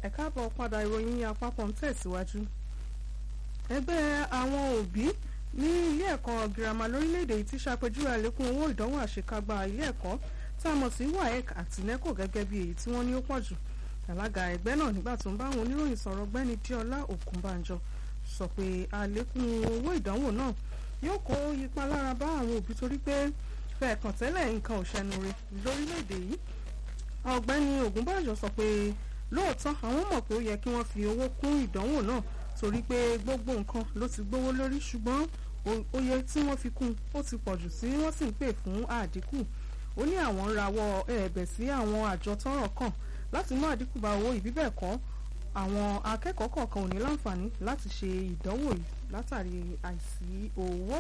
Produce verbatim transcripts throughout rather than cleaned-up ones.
ẹ káàbọ̀ padà ìròyìn àpapọ̀ ń tẹ̀síwájú. ẹgbẹ́ àwọn òbí ní ilé ẹ̀kọ́ girama lórílẹ̀‐èdè yìí ti ṣàpèjúwe àlékún owó ìdánwò àṣekágbá ilé ẹ̀kọ́ tá a mọ̀ sí waec àti neco gẹ́gẹ́ bí èyí tí wọ́n ní ó pọ̀ jù. alága ẹgbẹ́ náà nígbà tó ń bá àwọn oníròyìn sọ̀rọ̀ ọ̀gbẹ́ni díọlá òkúnbànjọ sọ pé àlékún owó ìdánwò náà yóò kó ipa lára bá àwọn òbí torí pé fẹ̀ẹ̀kàn tẹ́lẹ̀ nǹkan ò ṣẹnu re lórílẹ̀‐èdè yìí. ọ̀gbẹ́ni ògúnbànjọ sọ pé lóòótọ́ àwọn mọ̀ pé ó yẹ kí wọ́n fi owó kún ìdánwò náà torí pé gbogbo nǹkan ló ti gbówó lórí, ṣùgbọ́n oye tí wọ́n fi kún ó ti pọ̀jù tí wọ́n sì ń pè fún àdínkù. ó ní àwọn ń rawọ́ ẹ̀bẹ̀ sí àwọn àjọ tọ́rọ̀ kàn láti mú àdínkù bá owó yìí, bí bẹ́ẹ̀ kọ́ àwọn akẹ́kọ̀ọ́ kọ̀ọ̀kan ò ní láǹfààní láti ṣe ìdánwò yìí látàrí àìsí owó.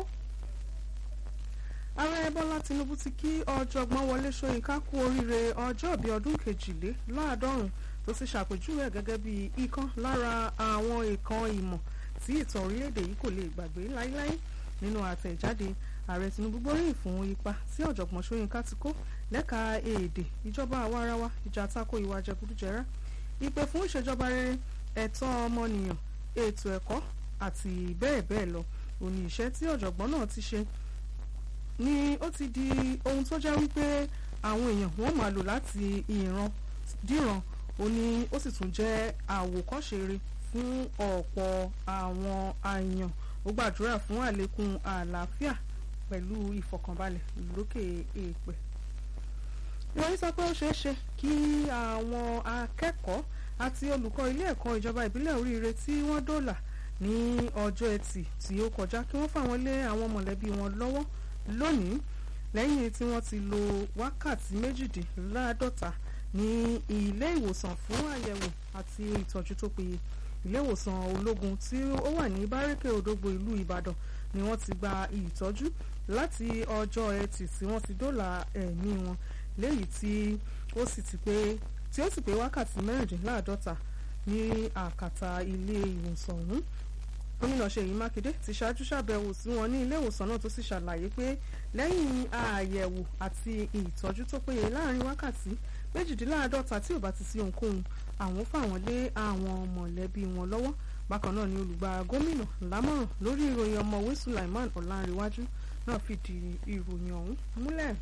ààrẹ bọ́lá tinubu ti kí ọ̀jọ̀gbọ́n wọlé ṣóyínká kú oríire ọjọ́ ìbí ọdún kejìléláàádọ́rùn tó sì ṣàpèjúwe gẹ́gẹ́ bí ìkan lára àwọn ìkan ìmọ̀ tí ìtàn orílẹ̀-èdè yìí kò lè gbàgbé láíláí. nínú àtẹ̀jáde, ààrẹ tinubu gbóríyìn fún ipa tí ọ̀jọ̀gbọ́n ṣóyínká ti kó lẹ́ka èdè, ìjọba àwarawa, ìjà tako ìwà jẹgúdújẹrá, ìpè fún ìṣèjọba rere, ẹ̀tọ́ ọmọnìyàn, ètò ẹ̀kọ́ àti bẹ́ẹ̀ bẹ́ẹ̀ lọ. òní iṣẹ́ tí ọ̀jọ̀gbọ́n náà ti ṣe ni ó ti di ohun tó jẹ́ wípé àwọn èèyàn wọ́n máa lò láti ìran díran. ó ní ó sì tún jẹ́ àwòkọ́ṣe rere fún ọ̀pọ̀ àwọn àyàn. ó gbàdúrà fún àlékún àlàáfíà pẹ̀lú ìfọ̀kànbalẹ̀ lókè èèpẹ̀. ìròyìn sọ pé ó ṣeé ṣe kí àwọn akẹ́kọ̀ọ́ àti olùkọ́ ilé ẹ̀kọ́ ìjọba ìbílẹ̀ oríire tí wọ́n dóòlà ní ọjọ́ ẹtì tí ó kọjá kí wọ́n fáwọn lé àwọn mọ̀lẹ́bí wọn lọ́wọ́ lónìí lẹ́yìn tí wọ́n ti lo wákàtí méjìdínláàádọ́ta ní ilé ìwòsàn fún àyẹ̀wò àti ìtọ́jú tó péye. ilé ìwòsàn ológun tí ó wà ní bárẹ́kẹ̀ òdògbò ìlú ìbàdàn ni wọ́n ti gba ìtọ́jú láti ọjọ́ ẹtì tí wọ́n ti dóòlà ẹ̀mí wọn, léyìí tí ó sì ti pé tí ó sì pé wákàtí mẹ́rìndínláàádọ́ta ní àkàtà ilé ìwòsàn ọ̀hún. gómìnà ṣèyí mákindé ti ṣáájú ṣàbẹ̀wò sí wọn ní ilé ìwòsàn náà tó sì ṣàlàyé pé lẹ́yìn àyẹ̀wò àti ìtọ́jú tó péye láàrin wákàtí méjìdínláàádọ́ta tí ò bá ti sí ohunkóhun, àwọn fáwọn lé àwọn mọ̀lẹ́bí wọn lọ́wọ́. bákan náà ni olùgbà gómìnà lámọ̀ràn lórí ìròyìn ọ̀mọ̀wé sulaiman ọ̀làǹrẹ̀wájú náà fìdí ìròyìn ọ̀hún múlẹ̀.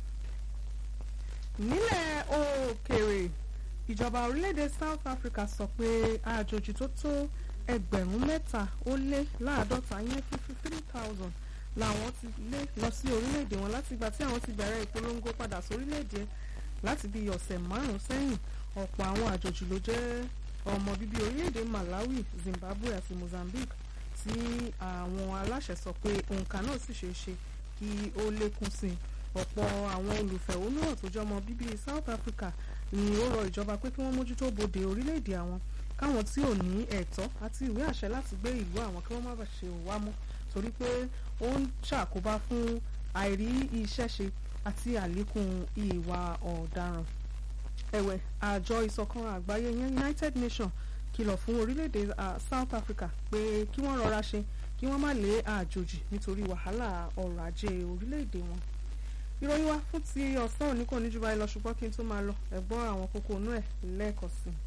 nílẹ̀ òkèèrè, ìjọba orílẹ̀-èdè south africa sọ pé àjòjì tó tó ẹgbẹ̀rún mẹ́ta ó lé láàádọ́ta yẹn fifty three thousand làwọn ti lé lọ sí orílẹ̀-èdè wọn láti ìgbà tí àwọn ti bẹ̀rẹ̀ ìpolongo padà sórílẹ̀-èdè láti bí ọ̀sẹ̀ márùn-ún sẹ́yìn. ọ̀pọ̀ àwọn àjòjì ló jẹ́ ọmọ bíbí orílẹ̀-èdè malawi, zimbabwe àti mozambique tí àwọn aláṣẹ sọ pé òǹkà náà sì ṣeé ṣe kí ó lékún sí i. ọ̀pọ̀ àwọn olùfẹ̀hónúhàn tó jẹ́ ọmọ bíbí south africa ni ó rọ ìjọba pé kí wọ́n mójútó bodè orílẹ̀-èdè àwọn, káwọn tí ò ní ẹ̀tọ́ àti ìwé àṣẹ láti gbé ìlú àwọn kí wọ́n má bàa ṣe òwá mọ́ torí pé ó ń ṣàkóbá fún àìrí iṣẹ́ ṣe àti àlékún ìwà ọ̀daràn. ẹ̀wẹ̀, àjọ ìṣọ̀kan àgbáyé yẹn united nations kìlọ̀ fún orílẹ̀-èdè uh, south africa pé kí wọ́n rọra ṣe kí wọ́n má lé àjòjì nítorí wàhálà ọrọ̀ ajé orílẹ̀-èdè wọn. ìròyìn wa fún ti ọ̀sán òní kò ní jù báyìí lọ, ṣùgbọ́n kí n tó máa lọ ẹ̀gbọ́n àwọn kókó inú ẹ̀ lẹ́ẹ̀kan sí i.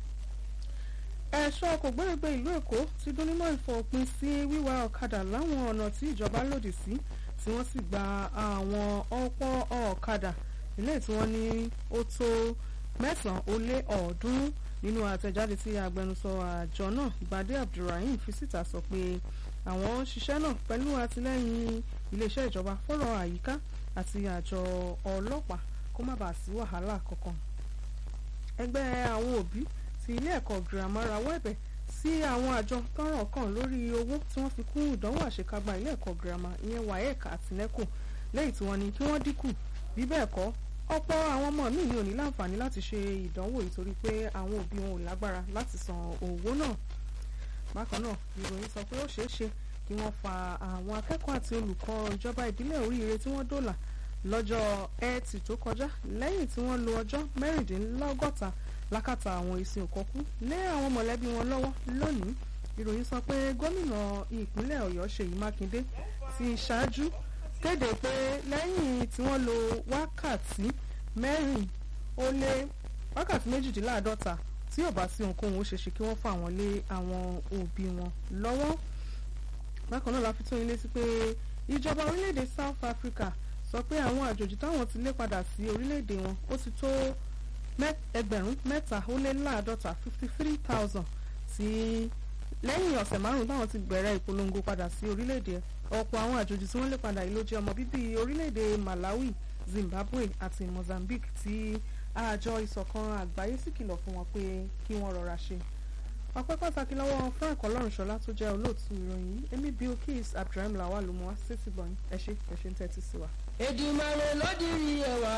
ẹ̀ṣọ́ kò gbẹ́rẹ́gbẹ́ ìlú èkó ti dúnímọ̀ ìfòpin sí wíwa ọ̀kadà láwọn ọ̀nà tí ìjọba lòdì sí, tí wọ́n sì gba àwọn ọ̀pọ̀ ọ̀kadà ilé tí wọ́n ní ó tó mẹ́sàn-án ó lé ọ̀ọ́dúnrún. nínú àtẹ̀jáde tí agbẹnusọ àjọ náà Gbadé Abdulrahim fi síta sọ pé àwọn ń ṣiṣẹ́ náà pẹ̀lú àtìlẹ́yìn iléeṣẹ́ ìjọba fọ́rọ̀ àyíká àti àjọ ọlọ́pàá kó má bàa sí wàhálà kankan. ẹgbẹ́ àwọn òbí ti ilé ẹ̀kọ́ girama rawọ́ ẹ̀bẹ̀ sí àwọn àjọ tọ́rọ̀ kàn lórí owó tí wọ́n fi kún ìdánwò àṣekágbá ilé ẹ̀kọ́ girama ìyẹn waec àti neco, lẹ́yìn tí wọ́n ní kí wọ́n dínkù. bí bẹ́ẹ̀ kọ́, ọ̀pọ̀ àwọn ọmọ míì ní ò ní láǹfààní láti ṣe ìdánwò ìtorí pé àwọn òbí wọn ò lágbára láti san owó náà. bákan náà, ìròyìn sọ pé ó ṣeé ṣe kí wọ́n fa àwọn akẹ́kọ̀ọ́ àti olùkọ́ ìjọba ìbílẹ̀ oríire tí wọ́n dóòlà lọ́jọ́ ẹtì tó kọjá lẹ́yìn tí wọ́n lo ọjọ́ mẹ́rìndínlọ́gọ́ta lákàtà àwọn ìsìn òkọ́kú lé àwọn mọ̀lẹ́bí wọn lọ́wọ́ lónìí. ìròyìn sọ pé gómìnà ìpínlẹ̀ ọ̀yọ́ ṣèyí mákindé ti ṣáájú kéde pé lẹ́yìn tí wọ́n lo wákàtí mẹ́rin ó lé wákàtí méjìdínláàádọ́ta tí ò bá sí ohunkóhun ó ṣeéṣe kí wọ́n fà wọ́n lé àwọn òbí wọn lọ́wọ́. Bákan náà la fi tó yín létí pé ìjọba orílẹ̀-èdè South Africa sọ pé àwọn àjòjì táwọn ti lé padà sí orílẹ̀-èdè wọn ó ti tó ẹgbẹ̀rún mẹ́ta ó lé láàdọ́ta fifty three thousand tí lẹ́yìn ọ̀sẹ̀ márùn-ún táwọn ti bẹ̀rẹ̀ ìpolongo padà sí orílẹ̀-èdè. Ọ̀pọ̀ àwọn àjòjì tí wọ́n lé padà yìí ló jẹ́ ọmọ bíbí orílẹ̀-èdè Malawi, Zimbabwe àti Mozambique tí àjọ ìṣọ̀kan àgbáyé sì kìlọ̀ fún wọn pé kí wọ́n rọra ṣe. Ọpẹ́ pàtàkì lọ́wọ́ Frank Ọlọ́runṣọlá tó jẹ́ olóòtú ìròyìn yìí. Èmi Bilkis Abdulrahim Lawal ló mú wá sétí gbọ̀nyìn. ẹ ṣé ẹ ṣé ń tẹ́tí sí wa. Èdùmàrè ló dirí ẹwà.